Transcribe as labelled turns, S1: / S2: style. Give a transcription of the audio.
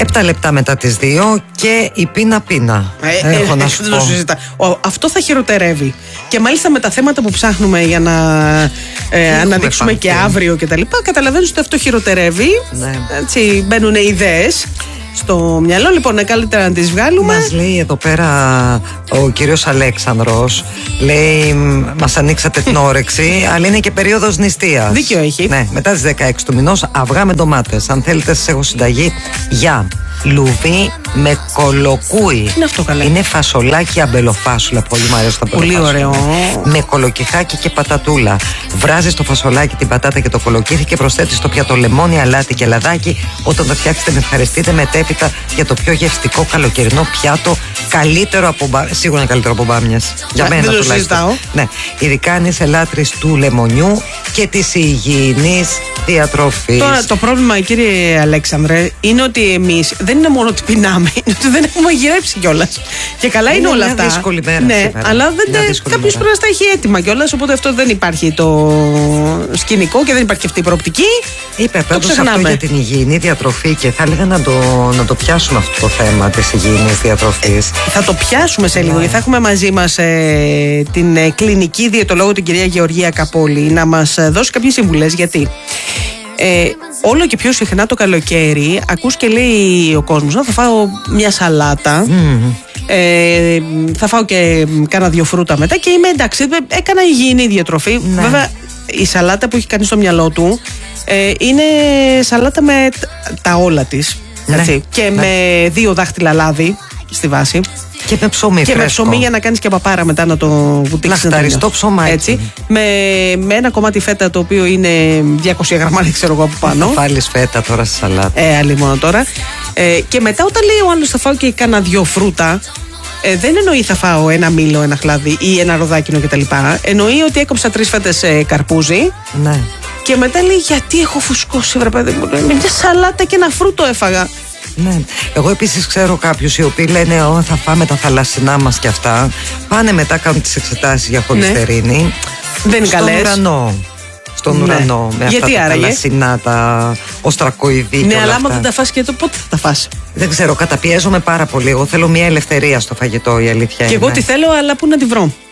S1: 7 λεπτά μετά τις 2 και η πίνα. Έχω να σου πω.
S2: Αυτό θα χειροτερεύει. Και μάλιστα με τα θέματα που ψάχνουμε για να αναδείξουμε και αύριο κτλ. Καταλαβαίνεις ότι αυτό χειροτερεύει.
S1: Ναι.
S2: Έτσι μπαίνουν ιδέες στο μυαλό. Λοιπόν, καλύτερα να τις βγάλουμε.
S1: Μας λέει εδώ πέρα ο κύριος Αλέξανδρος, λέει, μας ανοίξατε την όρεξη, αλλά είναι και περίοδος νηστείας.
S2: Δίκιο έχει.
S1: Ναι, μετά τις 16 του μηνός, αυγά με ντομάτες. Αν θέλετε, σας έχω συνταγή για λουβί με κολοκούι.
S2: Είναι αυτό καλά.
S1: Είναι φασολάκι αμπελοφάσουλα. Πολύ μου αρέσει το
S2: πολύ ωραίο.
S1: Με κολοκυθάκι και πατατούλα. Βράζεις το φασολάκι, την πατάτα και το κολοκύθι και προσθέτεις στο πιάτο λεμόνι, αλάτι και λαδάκι. Όταν τα φτιάξετε, με ευχαριστείτε μετέπειτα για το πιο γευστικό καλοκαιρινό πιάτο. Καλύτερο από σίγουρα είναι καλύτερο από μπάμιας. Για μένα τουλάχιστον. Ναι, ειδικά αν είσαι λάτρης του λεμονιού και της υγιεινής διατροφής.
S2: Τώρα το πρόβλημα, κύριε Αλέξανδρε, είναι ότι εμείς δεν είναι μόνο ότι πεινάμε, είναι ότι δεν έχουμε μαγειρέψει κιόλας. Και καλά είναι όλα αυτά.
S1: Είναι δύσκολη μέρα.
S2: Ναι,
S1: σήμερα.
S2: αλλά κάποιος πρέπει να τα έχει έτοιμα κιόλας. Οπότε αυτό δεν υπάρχει το σκηνικό και δεν υπάρχει αυτή η προοπτική.
S1: Είπε πάντως αυτό για την υγιεινή διατροφή και θα έλεγα να το πιάσουμε αυτό το θέμα της υγιεινής διατροφής.
S2: Θα το πιάσουμε σε λίγο. Θα έχουμε μαζί μας την κλινική διαιτολόγο, την κυρία Γεωργία Καπόλη, να μας δώσει κάποιες συμβουλές. Γιατί όλο και πιο συχνά το καλοκαίρι ακούς και λέει ο κόσμος, θα φάω μια σαλάτα, θα φάω και κάνα 2 φρούτα μετά και είμαι εντάξει, έκανα υγιεινή διατροφή. Ναι. Βέβαια η σαλάτα που έχει κάνει στο μυαλό του είναι σαλάτα με τα όλα της. Ναι. Και με 2 δάχτυλα λάδι στη βάση.
S1: Και με ψωμί
S2: και με ψωμί για να κάνεις και παπάρα μετά να το βουτήξεις.
S1: Λαχταριστό ψωμάκι.
S2: Έτσι. Με ένα κομμάτι φέτα το οποίο είναι 200 γραμμάρια, ξέρω εγώ, από πάνω.
S1: Θα βάλεις φέτα τώρα στη σαλάτα.
S2: Άλλη μόνο τώρα. Και μετά όταν λέει ο άλλος θα φάω και κάνα 2 φρούτα, δεν εννοεί θα φάω ένα μήλο, ένα χλάδι ή ένα ροδάκινο κτλ. Εννοεί ότι έκοψα 3 φέτες καρπούζι.
S1: Ναι.
S2: Και μετά λέει γιατί έχω φουσκώσει, βρε παιδί μου. Με μια σαλάτα και ένα φρούτο έφαγα.
S1: Ναι. Εγώ επίσης ξέρω κάποιους οι οποίοι λένε θα φάμε τα θαλασσινά μας και αυτά. Πάνε μετά, κάνουν τις εξετάσεις για χολυστερίνη.
S2: Ναι. Δεν είναι καλές.
S1: Στον ουρανό. Με
S2: γιατί
S1: αυτά τα θαλασσινά, τα οστρακοειδή.
S2: Ναι, αλλά άμα δεν τα φας και πότε θα τα φας?
S1: Δεν ξέρω, καταπιέζομαι πάρα πολύ. Εγώ θέλω μια ελευθερία στο φαγητό, η αλήθεια.
S2: Και εγώ τη θέλω, αλλά πού να τη βρω.